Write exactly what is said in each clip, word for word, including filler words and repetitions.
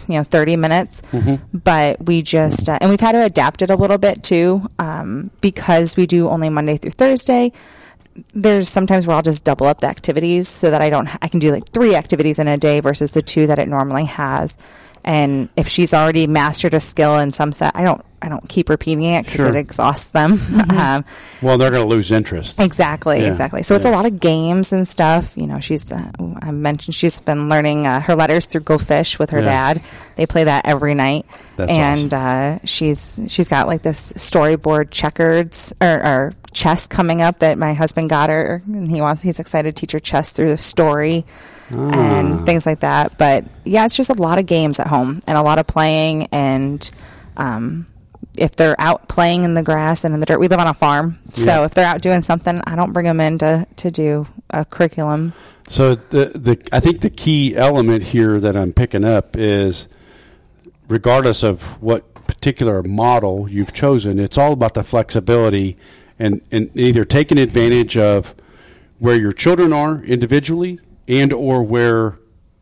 you know, thirty minutes. Mm-hmm. But we just, uh, and we've had to adapt it a little bit too, um, because we do only Monday through Thursday. There's sometimes where I'll just double up the activities so that I don't, I can do like three activities in a day versus the two that it normally has. And if she's already mastered a skill in some set, I don't, I don't keep repeating it because sure. it exhausts them. Mm-hmm. um, well, they're going to lose interest. Exactly, yeah. exactly. So yeah. it's a lot of games and stuff. You know, she's, uh, I mentioned she's been learning uh, her letters through Go Fish with her yeah. dad. They play that every night. That's and awesome. uh, she's she's got like this storyboard checkers or, or chess coming up that my husband got her, and he wants he's excited to teach her chess through the story. Ah. And things like that. But yeah, it's just a lot of games at home and a lot of playing. And um, if they're out playing in the grass and in the dirt, we live on a farm. So yeah. if they're out doing something, I don't bring them in to, to do a curriculum. So the the I think the key element here that I'm picking up is, regardless of what particular model you've chosen, it's all about the flexibility and, and either taking advantage of where your children are individually and or where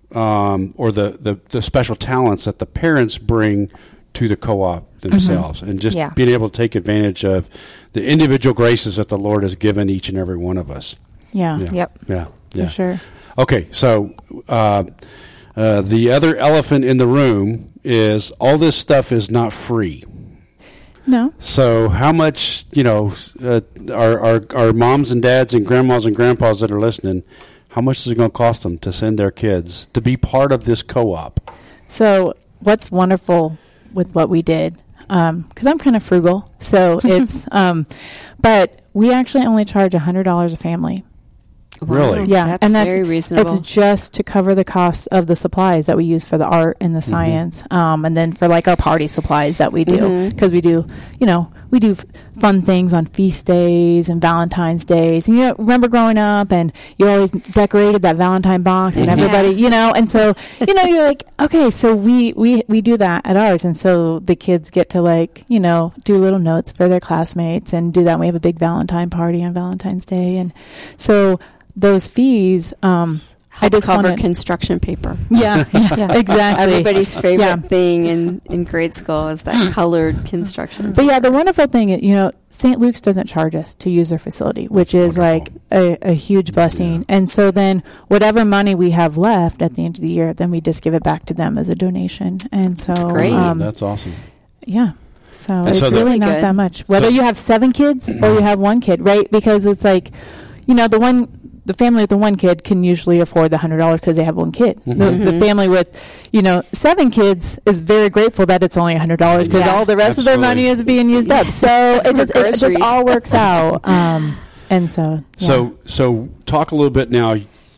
um, or the, the, the special talents that the parents bring to the co-op themselves, mm-hmm. and just yeah. being able to take advantage of the individual graces that the Lord has given each and every one of us. Yeah. Yeah. Yep. Yeah. Yeah. For sure. Okay. So uh, uh, the other elephant in the room is all this stuff is not free. No. So how much, you know, uh, our, our, our moms and dads and grandmas and grandpas that are listening, how much is it going to cost them to send their kids to be part of this co-op? So what's wonderful with what we did, because um, I'm kind of frugal, so it's, um, but we actually only charge one hundred dollars a family. Really? Yeah, that's and that's very reasonable. It's just to cover the costs of the supplies that we use for the art and the Mm-hmm. science, um, and then for like our party supplies that we do, because Mm-hmm. we do, you know, we do f- fun things on feast days and Valentine's days. And you know, remember growing up, and you always decorated that Valentine box, and Mm-hmm. everybody, you know, and so you know, you're like, okay, so we we we do that at ours, and so the kids get to like, you know, do little notes for their classmates and do that. And we have a big Valentine party on Valentine's Day, and so. Those fees, um, I just cover wanted, construction paper. Yeah, yeah, exactly. Everybody's favorite Yeah. thing in, in grade school is that colored construction. But yeah, the wonderful thing is, you know, Saint Luke's doesn't charge us to use their facility, which is Wonderful. like a, a huge blessing. Yeah. And so then whatever money we have left at the end of the year, then we just give it back to them as a donation. And so, That's great. Um, That's awesome. yeah. So And it's so the- really Really not good. that much. Whether So- you have seven kids or you have one kid, right? Because it's like, you know, the one, the family with the one kid can usually afford the hundred dollars because they have one kid. Mm-hmm. The, the Mhm. family with, you know, seven kids is very grateful that it's only a hundred dollars because Yeah. all the rest of their money is being used up. So it just it just Groceries. all works out. Um, and so yeah. So, so talk a little bit now,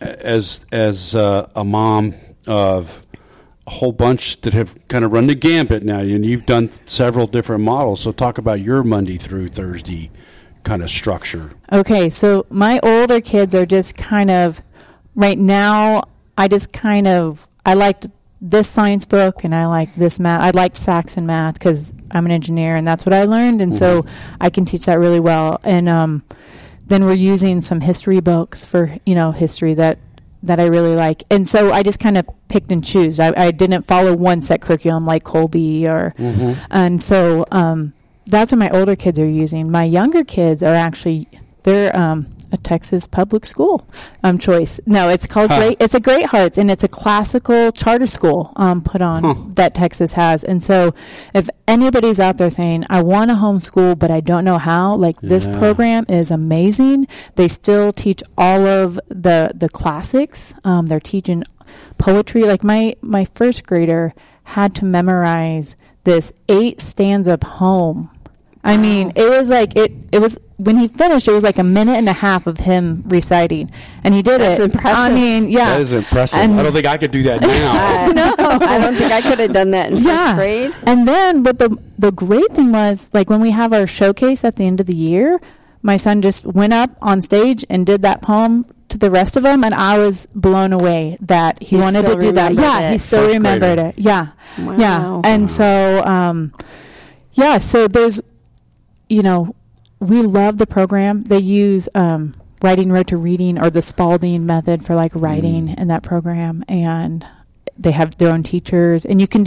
as as uh, a mom of a whole bunch that have kind of run the gambit now, and you've done several different models. So, talk about your Monday through Thursday kind of structure. Okay, so my older kids are just kind of, right now, I just kind of, I liked this science book and I like this math. I liked Saxon math because I'm an engineer and that's what I learned. And so I can teach that really well. And um, then we're using some history books for, you know, history that, that I really like. And so I just kind of picked and choose. I, I didn't follow one set curriculum like Colby or, Mm-hmm. and so, um, that's what my older kids are using. My younger kids are actually, they're um, a Texas public school um, choice. No, it's called Huh. Great. It's a Great Hearts, and it's a classical charter school um, put on Huh. that Texas has. And so, if anybody's out there saying, "I want to homeschool, but I don't know how," like this Yeah. program is amazing. They still teach all of the the classics. Um, they're teaching poetry. Like my my first grader had to memorize this eight stanza poem. I mean, it was like, it, it was, when he finished, it was like a minute and a half of him reciting. And he did That's it. impressive. I mean, yeah. That is impressive. And- I don't think I could do that now. Uh, no, I don't think I could have done that in first Yeah. grade. And then, but the, the great thing was, like, when we have our showcase at the end of the year, my son just went up on stage and did that poem to the rest of them, and I was blown away that he, He wanted to still do that. remembered Yeah, it. he still First remembered grader. it. Yeah. Wow. Yeah. And so, um, yeah, so there's, you know, we love the program. They use um, writing road to reading, or the Spalding method for like writing in that program, and they have their own teachers, and you can